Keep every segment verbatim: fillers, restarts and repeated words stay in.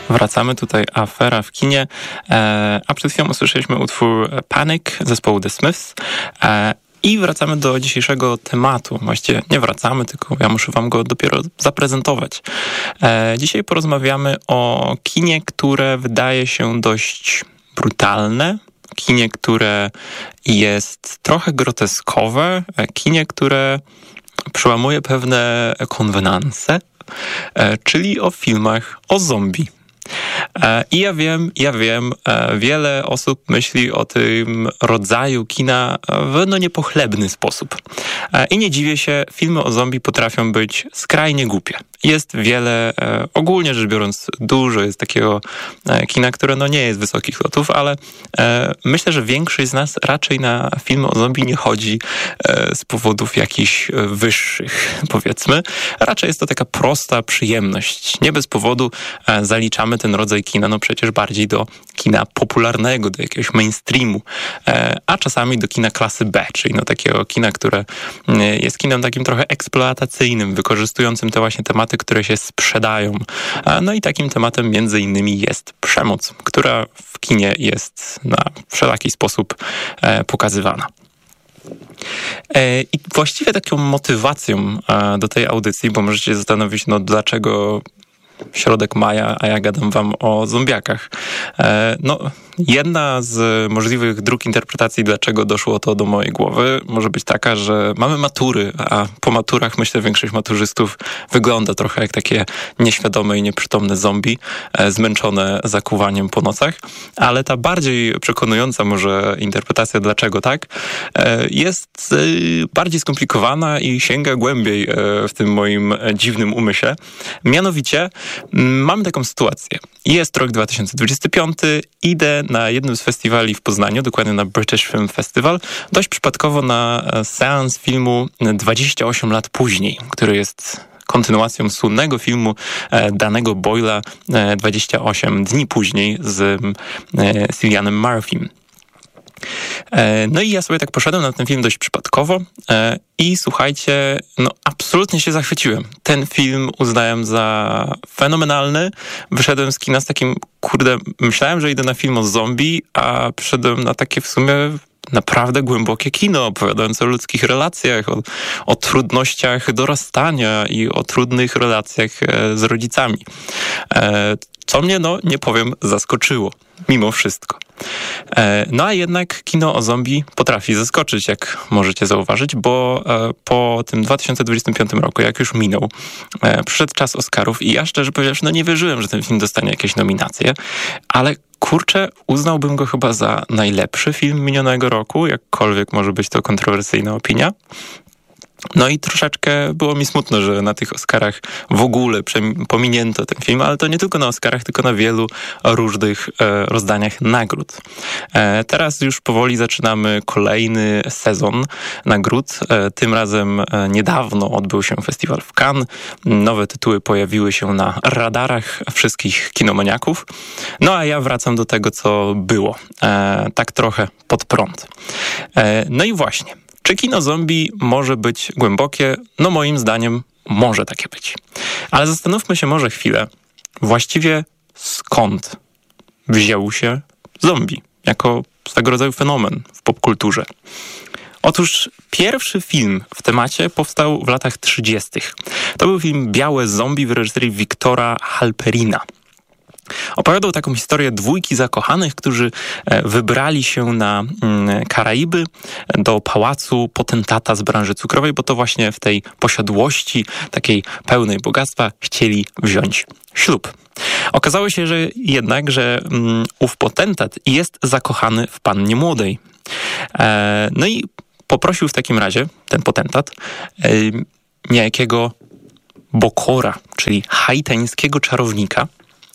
Wracamy tutaj, Afera w kinie, e, a przed chwilą usłyszeliśmy utwór Panic zespołu The Smiths. E, I wracamy do dzisiejszego tematu. Właściwie nie wracamy, tylko ja muszę wam go dopiero zaprezentować. E, dzisiaj porozmawiamy o kinie, które wydaje się dość brutalne, kinie, które jest trochę groteskowe, kinie, które przełamuje pewne konwenanse, e, czyli o filmach o zombie. I ja wiem, ja wiem, wiele osób myśli o tym rodzaju kina w no niepochlebny sposób. I nie dziwię się, filmy o zombie potrafią być skrajnie głupie. Jest wiele, ogólnie rzecz biorąc, dużo jest takiego kina, które no nie jest wysokich lotów, ale myślę, że większość z nas raczej na filmy o zombie nie chodzi z powodów jakichś wyższych, powiedzmy. Raczej jest to taka prosta przyjemność. Nie bez powodu zaliczamy ten rodzaj kina, no przecież bardziej do kina popularnego, do jakiegoś mainstreamu, a czasami do kina klasy B, czyli no takiego kina, które jest kinem takim trochę eksploatacyjnym, wykorzystującym te właśnie tematy, które się sprzedają. No i takim tematem między innymi jest przemoc, która w kinie jest na wszelaki sposób pokazywana. I właściwie taką motywacją do tej audycji, bo możecie się zastanowić, no dlaczego środek maja, a ja gadam wam o zombiakach. No, jedna z możliwych dróg interpretacji, dlaczego doszło to do mojej głowy, może być taka, że mamy matury, a po maturach, myślę, większość maturzystów wygląda trochę jak takie nieświadome i nieprzytomne zombie, zmęczone zakuwaniem po nocach, ale ta bardziej przekonująca może interpretacja, dlaczego tak, jest bardziej skomplikowana i sięga głębiej w tym moim dziwnym umyśle. Mianowicie mamy taką sytuację. Jest rok dwa tysiące dwudziesty piąty, idę na jednym z festiwali w Poznaniu, dokładnie na British Film Festival, dość przypadkowo na seans filmu dwadzieścia osiem lat później, który jest kontynuacją słynnego filmu Danego Boyla dwadzieścia osiem dni później z Cillianem Murphym. No i ja sobie tak poszedłem na ten film dość przypadkowo i słuchajcie, no absolutnie się zachwyciłem. Ten film uznałem za fenomenalny. Wyszedłem z kina z takim, kurde, myślałem, że idę na film o zombie, a przyszedłem na takie w sumie naprawdę głębokie kino, opowiadające o ludzkich relacjach, o, o trudnościach dorastania i o trudnych relacjach z rodzicami. Co mnie, no nie powiem, zaskoczyło. Mimo wszystko. No a jednak kino o zombie potrafi zaskoczyć, jak możecie zauważyć, bo po tym dwa tysiące dwudziestym piątym roku, jak już minął, przyszedł czas Oscarów i ja szczerze powiedziawszy, no nie wierzyłem, że ten film dostanie jakieś nominacje, ale kurczę, uznałbym go chyba za najlepszy film minionego roku, jakkolwiek może być to kontrowersyjna opinia. No i troszeczkę było mi smutno, że na tych Oscarach w ogóle pominięto ten film, ale to nie tylko na Oscarach, tylko na wielu różnych e, rozdaniach nagród. E, teraz już powoli zaczynamy kolejny sezon nagród. E, tym razem e, niedawno odbył się festiwal w Cannes. Nowe tytuły pojawiły się na radarach wszystkich kinomaniaków. No a ja wracam do tego, co było. E, tak trochę pod prąd. E, no i właśnie. Czy kino zombie może być głębokie? No moim zdaniem może takie być. Ale zastanówmy się może chwilę, właściwie skąd wziął się zombie jako swego rodzaju fenomen w popkulturze. Otóż pierwszy film w temacie powstał w latach trzydziestych. To był film Białe zombie w reżyserii Victora Halperina. Opowiadał taką historię dwójki zakochanych, którzy wybrali się na Karaiby do pałacu potentata z branży cukrowej, bo to właśnie w tej posiadłości, takiej pełnej bogactwa, chcieli wziąć ślub. Okazało się, że jednak, że ów potentat jest zakochany w pannie młodej. No i poprosił w takim razie ten potentat niejakiego Bokora, czyli haitańskiego czarownika,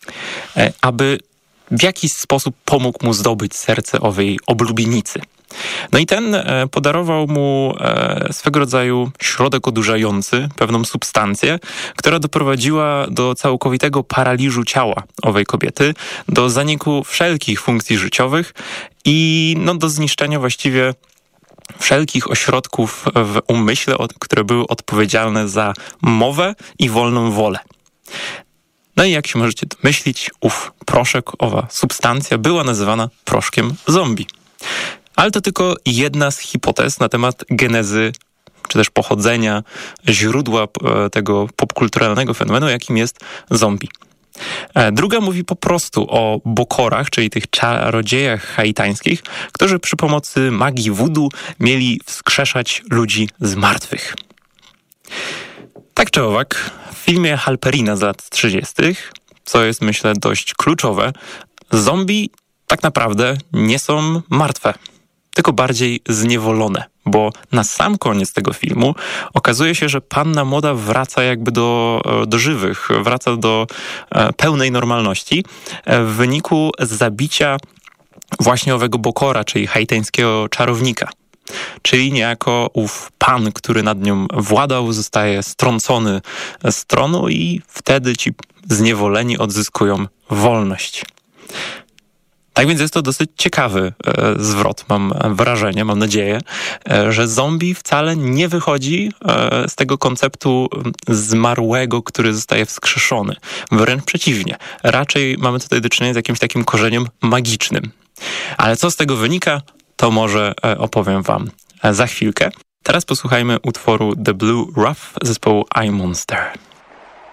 aby w jakiś sposób pomógł mu zdobyć serce owej oblubienicy. No i ten podarował mu swego rodzaju środek odurzający, pewną substancję, która doprowadziła do całkowitego paraliżu ciała owej kobiety, do zaniku wszelkich funkcji życiowych i no, do zniszczenia właściwie wszelkich ośrodków w umyśle, które były odpowiedzialne za mowę i wolną wolę. No i jak się możecie domyślić, ów proszek, owa substancja była nazywana proszkiem zombie. Ale to tylko jedna z hipotez na temat genezy, czy też pochodzenia, źródła tego popkulturalnego fenomenu, jakim jest zombie. Druga mówi po prostu o bokorach, czyli tych czarodziejach haitańskich, którzy przy pomocy magii voodoo mieli wskrzeszać ludzi z martwych. Tak czy owak, w filmie Halperina z lat trzydziestych, co jest myślę dość kluczowe, zombie tak naprawdę nie są martwe, tylko bardziej zniewolone, bo na sam koniec tego filmu okazuje się, że panna młoda wraca jakby do, do żywych, wraca do pełnej normalności w wyniku zabicia właśnie owego bokora, czyli haitańskiego czarownika. Czyli niejako ów pan, który nad nią władał, zostaje strącony z tronu i wtedy ci zniewoleni odzyskują wolność. Tak więc jest to dosyć ciekawy e, zwrot, mam wrażenie, mam nadzieję, e, że zombie wcale nie wychodzi e, z tego konceptu zmarłego, który zostaje wskrzeszony. Wręcz przeciwnie. Raczej mamy tutaj do czynienia z jakimś takim korzeniem magicznym. Ale co z tego wynika, to może e, opowiem wam e, za chwilkę. Teraz posłuchajmy utworu The Blue Ruff zespołu I Monster.